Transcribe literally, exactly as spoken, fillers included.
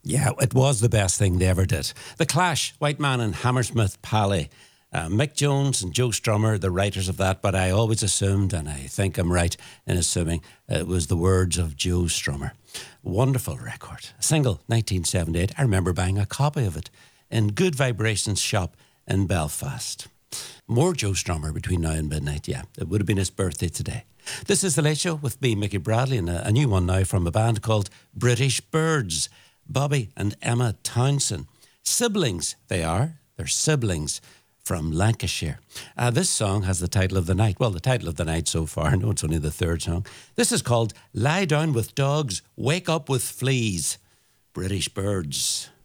Yeah, it was the best thing they ever did. The Clash, White Man and Hammersmith Pally. Uh, Mick Jones and Joe Strummer, the writers of that, but I always assumed, and I think I'm right in assuming, it was the words of Joe Strummer. Wonderful record. A single, nineteen seventy-eight. I remember buying a copy of it in Good Vibrations shop in Belfast. More Joe Strummer between now and midnight, yeah. It would have been his birthday today. This is The Late Show with me, Mickey Bradley, and a, a new one now from a band called British Birds. Bobby and Emma Townsend. Siblings, they are. They're siblings from Lancashire. Uh, this song has the title of the night. Well, the title of the night so far. I know it's only the third song. This is called Lie Down with Dogs, Wake Up with Fleas. British Birds.